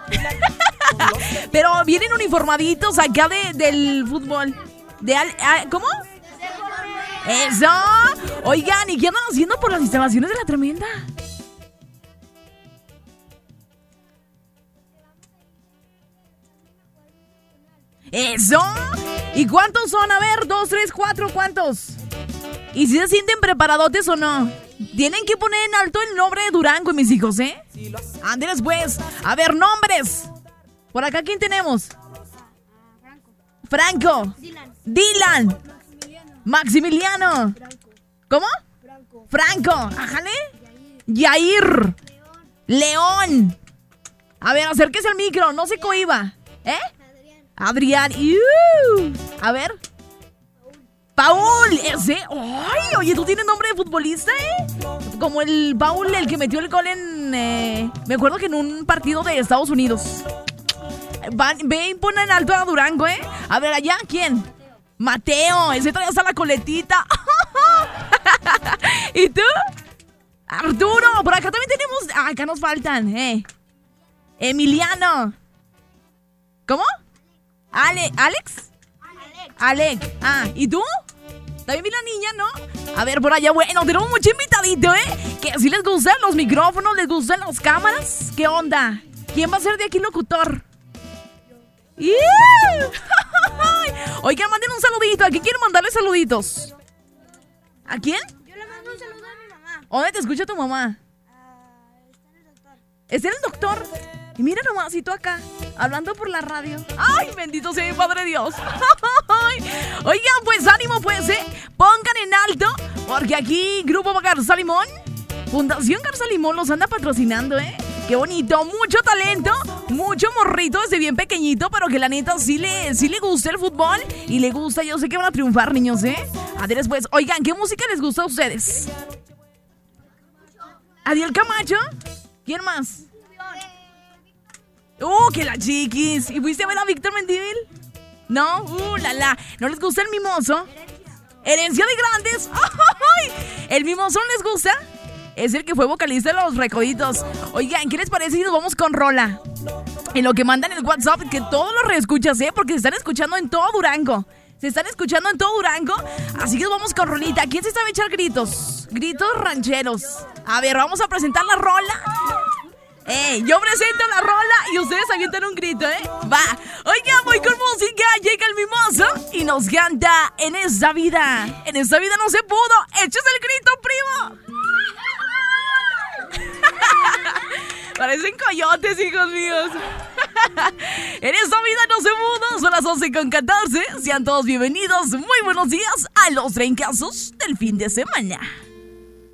Pero vienen uniformaditos acá del fútbol. ¿Cómo? ¡Eso! Oigan, ¿y qué andan haciendo por las instalaciones de La Tremenda? ¡Eso! ¿Y cuántos son? A ver, 2, 3, 4, ¿cuántos? ¿Y si se sienten preparadotes o no? Tienen que poner en alto el nombre de Durango, mis hijos, ¿eh? Ándeles pues. A ver, nombres. Por acá, ¿quién tenemos? Franco. Dylan. Maximiliano. ¿Cómo? Franco. Ájale. Yair. León. A ver, acérquese al micro, no se cohiba. ¿Eh? Adrián. A ver. Paul, ese. ¡Ay! Oye, ¿tú tienes nombre de futbolista, Como el Paul, el que metió el gol en... me acuerdo que en un partido de Estados Unidos. Ve y pon en alto a Durango, A ver, allá, ¿quién? Mateo, ese trae hasta la coletita. ¿Y tú? Arturo, por acá también tenemos... acá nos faltan, Emiliano. ¿Cómo? ¿Alex? Alec. ¿Y tú? También vi la niña, ¿no? A ver, por allá, bueno, tenemos mucho invitadito, Que si les gustan los micrófonos, les gustan las cámaras. ¿Qué onda? ¿Quién va a ser de aquí locutor? Oigan, manden un saludito. ¿A quién quieren mandarle saluditos? ¿A quién? Yo le mando un saludo a mi mamá. ¿Dónde te escucha tu mamá? Está en el doctor. ¿Está en el doctor? Y mira nomás, y tú acá, hablando por la radio. ¡Ay, bendito sea mi Padre Dios! Oigan, pues ánimo, pues, pongan en alto, porque aquí Grupo Garza Limón, Fundación Garza Limón los anda patrocinando, ¡Qué bonito! Mucho talento, mucho morrito desde bien pequeñito, pero que la neta sí le gusta el fútbol y le gusta, yo sé que van a triunfar, niños, Adiós, pues, oigan, ¿qué música les gusta a ustedes? ¿Adiel Camacho? ¿Quién más? Que la Chiquis. ¿Y fuiste a ver a Víctor Mendívil? ¿No? ¿No les gusta el mimoso? Herencia de Grandes. ¡Ay! ¿El mimoso les gusta? Es el que fue vocalista de Los Recoditos. Oigan, ¿qué les parece si nos vamos con rola? En lo que mandan en el WhatsApp, que todos los reescuchas, porque se están escuchando en todo Durango. Así que nos vamos con rolita. ¿Quién se sabe echar gritos? Gritos rancheros. A ver, vamos a presentar la rola. Yo presento la rola y ustedes avientan un grito, Va. Oigan, voy con música, llega el mimoso y nos canta En esta vida no se pudo. ¡Eches el grito, primo! Parecen coyotes, hijos míos. En esta vida no se pudo. Son las 11:14. Sean todos bienvenidos. Muy buenos días a los trencazos del fin de semana.